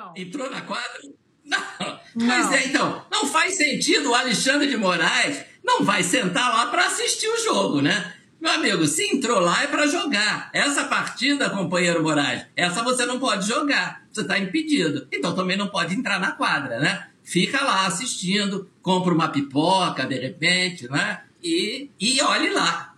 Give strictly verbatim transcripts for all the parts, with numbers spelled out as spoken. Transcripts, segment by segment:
Entrou na quadra? Não. Não. Pois é, então, não faz sentido o Alexandre de Moraes não vai sentar lá para assistir o jogo, né? Meu amigo, se entrou lá é para jogar. Essa partida, companheiro Moraes, essa você não pode jogar. Você está impedido. Então também não pode entrar na quadra, né? Fica lá assistindo, compra uma pipoca, de repente, né? E, e olhe lá.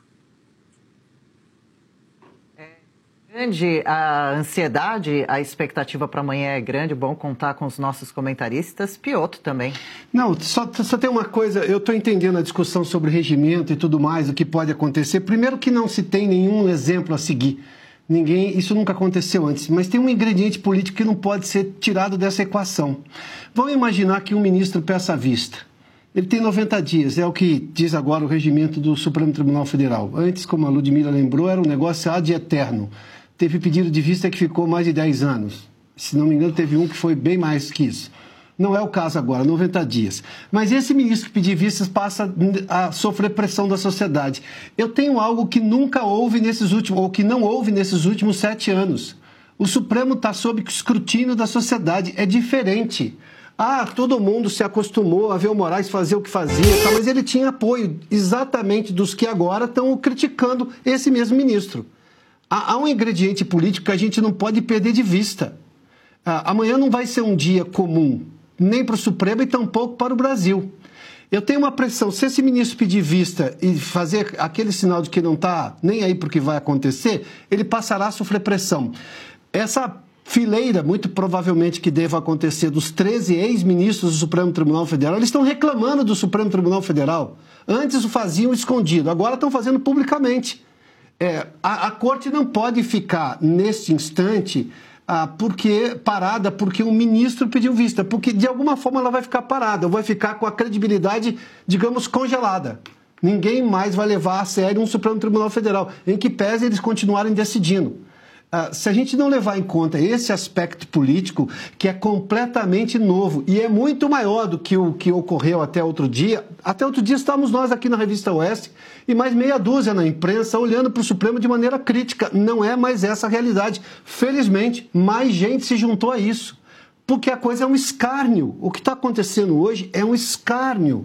Grande a ansiedade, a expectativa para amanhã é grande, bom contar com os nossos comentaristas. Piotr também. Não, só, só tem uma coisa, eu estou entendendo a discussão sobre regimento e tudo mais, o que pode acontecer. Primeiro que não se tem nenhum exemplo a seguir. Ninguém, isso nunca aconteceu antes, mas tem um ingrediente político que não pode ser tirado dessa equação. Vamos imaginar que um ministro peça à vista. Ele tem noventa dias, é o que diz agora o regimento do Supremo Tribunal Federal. Antes, como a Ludmila lembrou, era um negócio ad eterno. Teve pedido de vista que ficou mais de dez anos. Se não me engano, teve um que foi bem mais que isso. Não é o caso agora, noventa dias. Mas esse ministro que pedir vistas passa a sofrer pressão da sociedade. Eu tenho algo que nunca houve nesses últimos, ou que não houve nesses últimos sete anos. O Supremo está sob escrutínio da sociedade. É diferente. Ah, todo mundo se acostumou a ver o Moraes fazer o que fazia, tá? Mas ele tinha apoio exatamente dos que agora estão criticando esse mesmo ministro. Há um ingrediente político que a gente não pode perder de vista. Ah, amanhã não vai ser um dia comum, nem para o Supremo e tampouco para o Brasil. Eu tenho uma pressão, se esse ministro pedir vista e fazer aquele sinal de que não está nem aí para o que vai acontecer, ele passará a sofrer pressão. Essa fileira, muito provavelmente que deva acontecer, dos treze ex-ministros do Supremo Tribunal Federal, eles estão reclamando do Supremo Tribunal Federal. Antes o faziam escondido, agora estão fazendo publicamente. É, a, a corte não pode ficar, neste instante, ah, porque, parada porque um ministro pediu vista, porque de alguma forma ela vai ficar parada, vai ficar com a credibilidade, digamos, congelada. Ninguém mais vai levar a sério um Supremo Tribunal Federal, em que pese eles continuarem decidindo. Ah, se a gente não levar em conta esse aspecto político, que é completamente novo e é muito maior do que o que ocorreu até outro dia, até outro dia estávamos nós aqui na Revista Oeste e mais meia dúzia na imprensa olhando para o Supremo de maneira crítica. Não é mais essa a realidade. Felizmente, mais gente se juntou a isso, porque a coisa é um escárnio. O que está acontecendo hoje é um escárnio.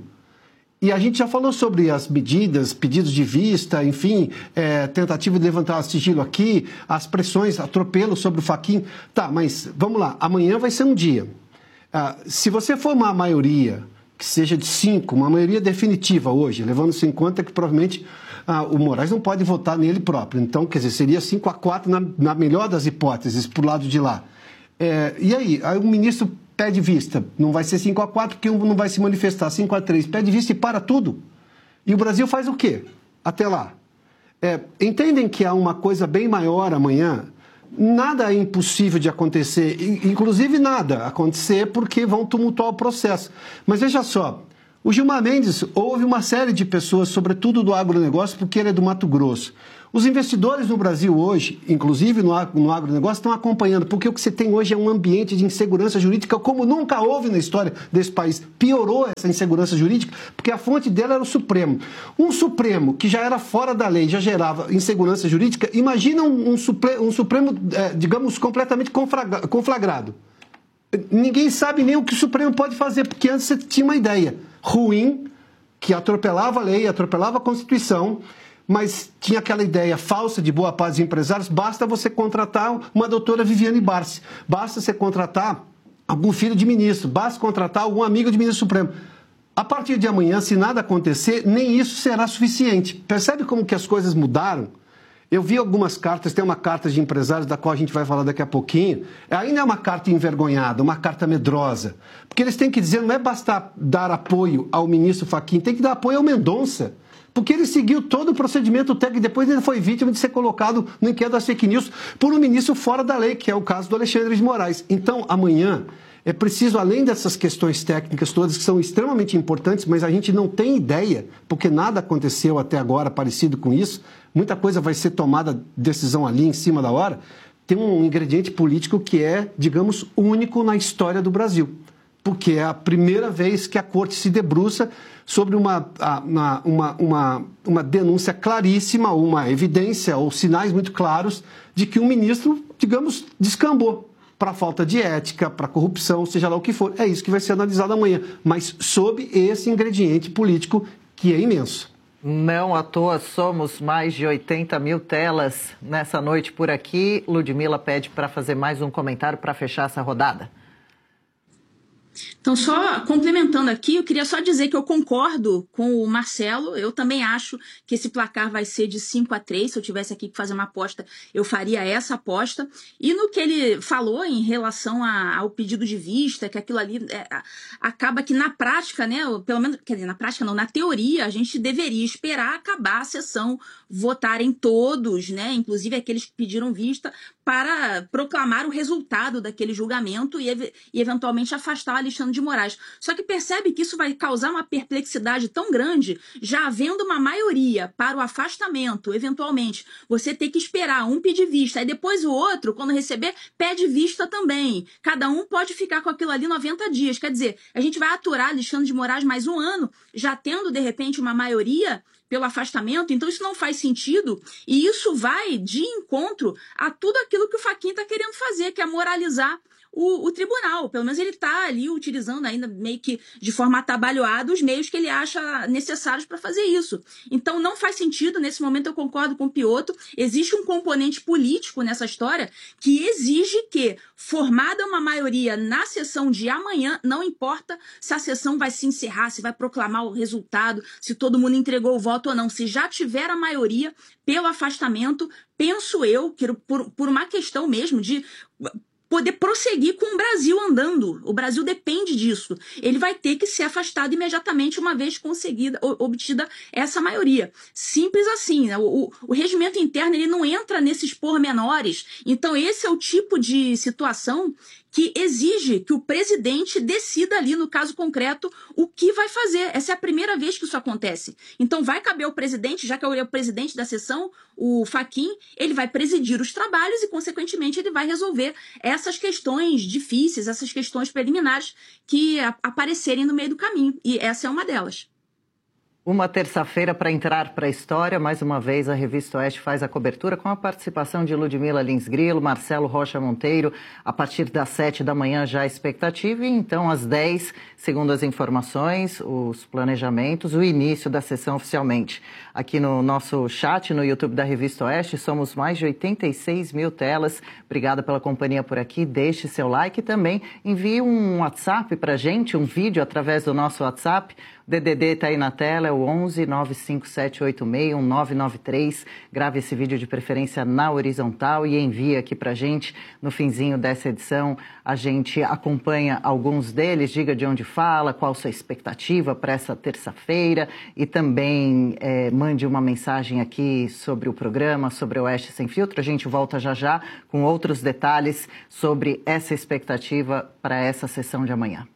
E a gente já falou sobre as medidas, pedidos de vista, enfim, é, tentativa de levantar sigilo aqui, as pressões, atropelo sobre o Fachin. Tá, mas vamos lá, amanhã vai ser um dia. Ah, se você formar a maioria, que seja de cinco, uma maioria definitiva hoje, levando-se em conta que provavelmente ah, o Moraes não pode votar nele próprio. Então, quer dizer, seria cinco a quatro na, na melhor das hipóteses, pro lado de lá. É, e aí, aí o ministro pede vista, não vai ser cinco a quatro porque um não vai se manifestar, cinco a três, pede vista e para tudo. E o Brasil faz o quê? Até lá. É, entendem que há uma coisa bem maior amanhã? Nada é impossível de acontecer, inclusive nada acontecer porque vão tumultuar o processo. Mas veja só, o Gilmar Mendes, houve uma série de pessoas, sobretudo do agronegócio, porque ele é do Mato Grosso. Os investidores no Brasil hoje, inclusive no, no agronegócio, estão acompanhando, porque o que você tem hoje é um ambiente de insegurança jurídica como nunca houve na história desse país. Piorou essa insegurança jurídica, porque a fonte dela era o Supremo. Um Supremo que já era fora da lei, já gerava insegurança jurídica, imagina um, um, supre, um Supremo, é, digamos, completamente conflagrado. Ninguém sabe nem o que o Supremo pode fazer, porque antes você tinha uma ideia ruim, que atropelava a lei, atropelava a Constituição, mas tinha aquela ideia falsa de boa parte dos empresários, basta você contratar uma doutora Viviane Barsi, basta você contratar algum filho de ministro, basta contratar algum amigo de ministro supremo. A partir de amanhã, se nada acontecer, nem isso será suficiente. Percebe como que as coisas mudaram? Eu vi algumas cartas, tem uma carta de empresários da qual a gente vai falar daqui a pouquinho, ainda é uma carta envergonhada, uma carta medrosa, porque eles têm que dizer, não é bastar dar apoio ao ministro Fachin, tem que dar apoio ao Mendonça, porque ele seguiu todo o procedimento técnico e depois ele foi vítima de ser colocado no inquérito das fake news por um ministro fora da lei, que é o caso do Alexandre de Moraes. Então, amanhã, é preciso, além dessas questões técnicas todas, que são extremamente importantes, mas a gente não tem ideia, porque nada aconteceu até agora parecido com isso, muita coisa vai ser tomada decisão ali em cima da hora, tem um ingrediente político que é, digamos, único na história do Brasil. Porque é a primeira vez que a Corte se debruça sobre uma, uma, uma, uma, uma denúncia claríssima, uma evidência ou sinais muito claros de que um ministro, digamos, descambou. para falta de ética, para corrupção, seja lá o que for. É isso que vai ser analisado amanhã, mas sob esse ingrediente político que é imenso. Não à toa somos mais de oitenta mil telas nessa noite por aqui. Ludmila pede para fazer mais um comentário para fechar essa rodada. Então, só complementando aqui, eu queria só dizer que eu concordo com o Marcelo. Eu também acho que esse placar vai ser de cinco a três. Se eu tivesse aqui que fazer uma aposta, eu faria essa aposta. E no que ele falou em relação a, ao pedido de vista, que aquilo ali é, acaba que na prática, né, pelo menos, quer dizer, na prática não, na teoria, a gente deveria esperar acabar a sessão, votarem todos, né, inclusive aqueles que pediram vista, para proclamar o resultado daquele julgamento e, e eventualmente afastar o Alexandre de Moraes. Só que percebe que isso vai causar uma perplexidade tão grande, já havendo uma maioria para o afastamento, eventualmente, você ter que esperar um pedir vista, aí depois o outro, quando receber, pede vista também. Cada um pode ficar com aquilo ali noventa dias. Quer dizer, a gente vai aturar Alexandre de Moraes mais um ano, já tendo, de repente, uma maioria pelo afastamento, então isso não faz sentido e isso vai de encontro a tudo aquilo que o Fachin está querendo fazer, que é moralizar o, o tribunal. Pelo menos ele está ali utilizando ainda meio que de forma atabalhoada os meios que ele acha necessários para fazer isso. Então não faz sentido, nesse momento eu concordo com o Piotr, existe um componente político nessa história que exige que, formada uma maioria na sessão de amanhã, não importa se a sessão vai se encerrar, se vai proclamar o resultado, se todo mundo entregou o voto ou não, se já tiver a maioria pelo afastamento, penso eu que por, por uma questão mesmo de poder prosseguir com o Brasil andando. O Brasil depende disso. Ele vai ter que ser afastado imediatamente uma vez conseguida, obtida essa maioria. Simples assim. Né? O, o, o regimento interno ele não entra nesses pormenores. Então esse é o tipo de situação que exige que o presidente decida ali, no caso concreto, o que vai fazer. Essa é a primeira vez que isso acontece. Então vai caber ao presidente, já que é o presidente da sessão, o Fachin, ele vai presidir os trabalhos e, consequentemente, ele vai resolver essas questões difíceis, essas questões preliminares que aparecerem no meio do caminho. E essa é uma delas. Uma terça-feira para entrar para a história. Mais uma vez, a Revista Oeste faz a cobertura com a participação de Ludmila Lins Grilo, Marcelo Rocha Monteiro. A partir das sete da manhã já a expectativa e então às dez, segundo as informações, os planejamentos, o início da sessão oficialmente. Aqui no nosso chat, no YouTube da Revista Oeste, somos mais de oitenta e seis mil telas. Obrigada pela companhia por aqui. Deixe seu like e também envie um WhatsApp para a gente, um vídeo através do nosso WhatsApp. O D D D está aí na tela, é o onze nove cinco sete oito seis um nove nove três. Grave esse vídeo de preferência na horizontal e envie aqui para a gente. No finzinho dessa edição, a gente acompanha alguns deles. Diga de onde fala, qual sua expectativa para essa terça-feira e também é, mande uma mensagem aqui sobre o programa, sobre o Oeste Sem Filtro. A gente volta já já com outros detalhes sobre essa expectativa para essa sessão de amanhã.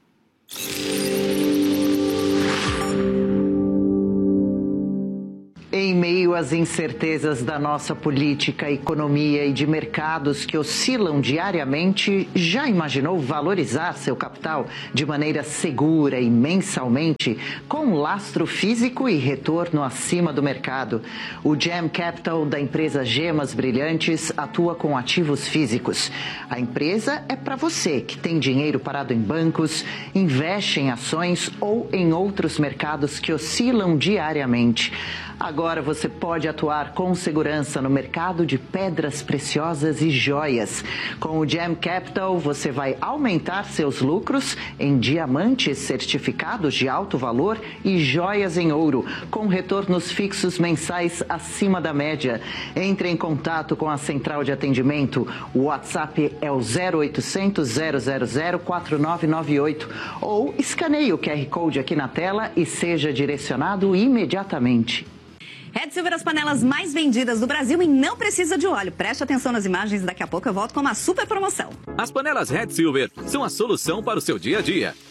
Em meio às incertezas da nossa política, economia e de mercados que oscilam diariamente, já imaginou valorizar seu capital de maneira segura e mensalmente, com lastro físico e retorno acima do mercado? O Gem Capital da empresa Gemas Brilhantes atua com ativos físicos. A empresa é para você que tem dinheiro parado em bancos, investe em ações ou em outros mercados que oscilam diariamente. Agora você pode atuar com segurança no mercado de pedras preciosas e joias. Com o Gem Capital, você vai aumentar seus lucros em diamantes certificados de alto valor e joias em ouro, com retornos fixos mensais acima da média. Entre em contato com a central de atendimento. O WhatsApp é o zero oitocentos, zero zero zero, quatro nove nove oito ou escaneie o Q R Code aqui na tela e seja direcionado imediatamente. Red Silver, as panelas mais vendidas do Brasil e não precisa de óleo. Preste atenção nas imagens, daqui a pouco eu volto com uma super promoção. As panelas Red Silver são a solução para o seu dia a dia.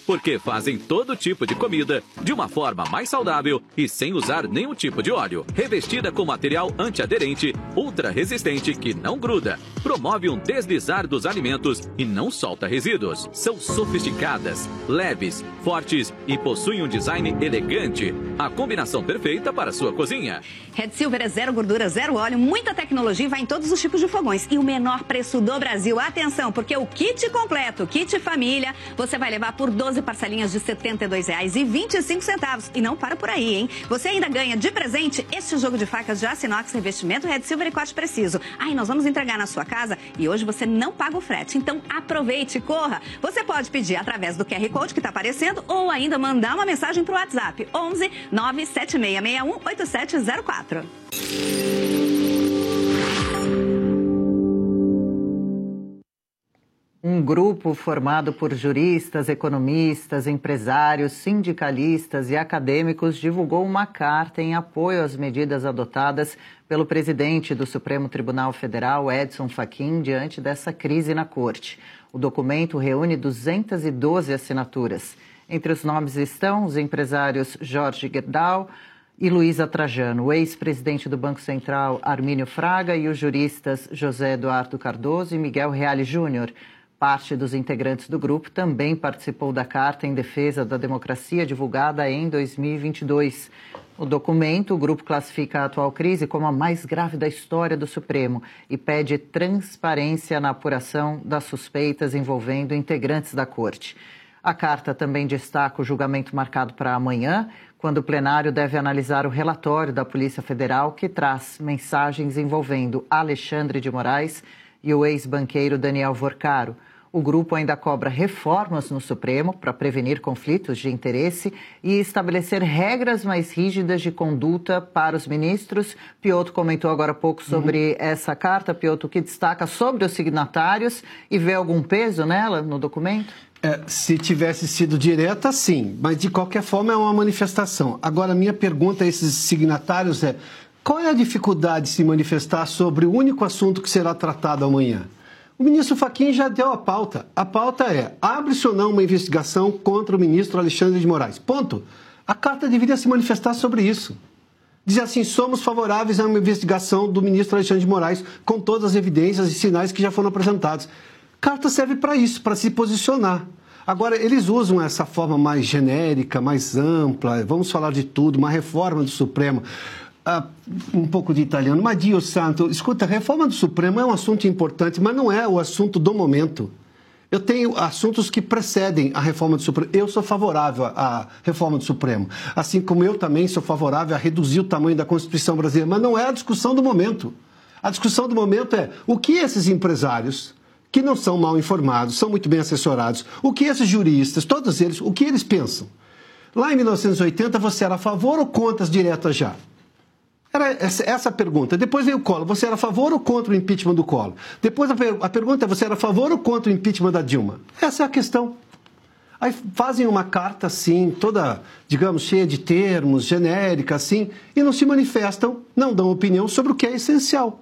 porque fazem todo tipo de comida de uma forma mais saudável e sem usar nenhum tipo de óleo. Revestida com material antiaderente, ultra resistente que não gruda, promove um deslizar dos alimentos e não solta resíduos. São sofisticadas, leves, fortes e possuem um design elegante. A combinação perfeita para a sua cozinha. Red Silver é zero gordura, zero óleo, muita tecnologia e vai em todos os tipos de fogões. E o menor preço do Brasil. Atenção, porque o kit completo, kit família, você vai levar por doze parcelinhas de setenta e dois reais e vinte e cinco centavos. E não para por aí, hein? Você ainda ganha de presente este jogo de facas de aço inox, revestimento Red Silver e corte preciso. Ai, nós vamos entregar na sua casa e hoje você não paga o frete. Então aproveite e corra. Você pode pedir através do Q R Code que está aparecendo ou ainda mandar uma mensagem para o WhatsApp onze nove sete seis seis um oito sete zero quatro. Um grupo formado por juristas, economistas, empresários, sindicalistas e acadêmicos divulgou uma carta em apoio às medidas adotadas pelo presidente do Supremo Tribunal Federal, Edson Fachin, diante dessa crise na corte. O documento reúne duzentas e doze assinaturas. Entre os nomes estão os empresários Jorge Gerdau e Luísa Trajano, o ex-presidente do Banco Central, Armínio Fraga, e os juristas José Eduardo Cardoso e Miguel Reale Júnior. Parte dos integrantes do grupo também participou da Carta em Defesa da Democracia, divulgada em dois mil e vinte e dois. No documento, o grupo classifica a atual crise como a mais grave da história do Supremo e pede transparência na apuração das suspeitas envolvendo integrantes da Corte. A carta também destaca o julgamento marcado para amanhã, quando o plenário deve analisar o relatório da Polícia Federal, que traz mensagens envolvendo Alexandre de Moraes e o ex-banqueiro Daniel Vorcaro. O grupo ainda cobra reformas no Supremo para prevenir conflitos de interesse e estabelecer regras mais rígidas de conduta para os ministros. Piotr comentou agora há pouco sobre uhum. essa carta. Piotr, o que destaca sobre os signatários e vê algum peso nela, no documento? É, se tivesse sido direta, sim, mas de qualquer forma é uma manifestação. Agora, minha pergunta a esses signatários é: qual é a dificuldade de se manifestar sobre o único assunto que será tratado amanhã? O ministro Fachin já deu a pauta. A pauta é: abre-se ou não uma investigação contra o ministro Alexandre de Moraes. Ponto. A carta deveria se manifestar sobre isso. Dizer assim: somos favoráveis a uma investigação do ministro Alexandre de Moraes com todas as evidências e sinais que já foram apresentados. Carta serve para isso, para se posicionar. Agora, eles usam essa forma mais genérica, mais ampla, vamos falar de tudo, uma reforma do Supremo. Ah, um pouco de italiano, mas Dio Santo, escuta, a reforma do Supremo é um assunto importante, mas não é o assunto do momento. Eu tenho assuntos que precedem a reforma do Supremo. Eu sou favorável à reforma do Supremo, assim como eu também sou favorável a reduzir o tamanho da Constituição brasileira, mas não é a discussão do momento. A discussão do momento é o que esses empresários, que não são mal informados, são muito bem assessorados, o que esses juristas, todos eles, o que eles pensam. Lá em mil novecentos e oitenta, você era a favor ou contra as diretas já? Era essa a pergunta. Depois veio o Collor. Você era a favor ou contra o impeachment do Collor? Depois a, per a pergunta é: você era a favor ou contra o impeachment da Dilma? Essa é a questão. Aí fazem uma carta assim, toda, digamos, cheia de termos, genérica assim, e não se manifestam, não dão opinião sobre o que é essencial.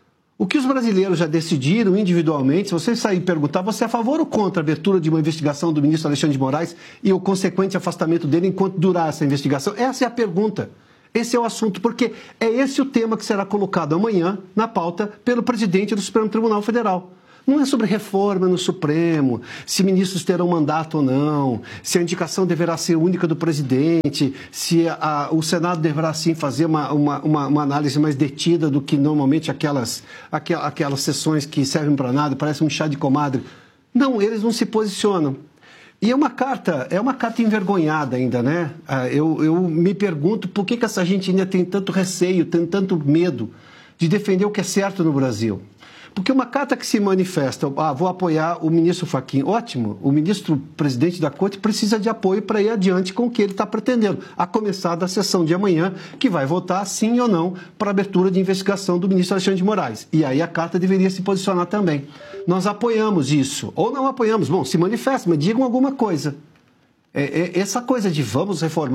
O que os brasileiros já decidiram individualmente, se você sair e perguntar, você é a favor ou contra a abertura de uma investigação do ministro Alexandre de Moraes e o consequente afastamento dele enquanto durar essa investigação? Essa é a pergunta. Esse é o assunto, porque é esse o tema que será colocado amanhã na pauta pelo presidente do Supremo Tribunal Federal. Não é sobre reforma no Supremo, se ministros terão mandato ou não, se a indicação deverá ser única do presidente, se a, o Senado deverá, sim, fazer uma, uma, uma, uma análise mais detida do que normalmente aquelas, aquelas, aquelas sessões que servem para nada, parece um chá de comadre. Não, eles não se posicionam. E é uma carta, é uma carta envergonhada ainda, né? Eu, eu me pergunto por que, que essa gente ainda tem tanto receio, tem tanto medo de defender o que é certo no Brasil. Porque uma carta que se manifesta, ah, vou apoiar o ministro Fachin, ótimo, o ministro presidente da Corte precisa de apoio para ir adiante com o que ele está pretendendo, a começar da sessão de amanhã, que vai votar sim ou não para a abertura de investigação do ministro Alexandre de Moraes. E aí a carta deveria se posicionar também. Nós apoiamos isso, ou não apoiamos, bom, se manifestem, mas digam alguma coisa. É, é, essa coisa de vamos reformar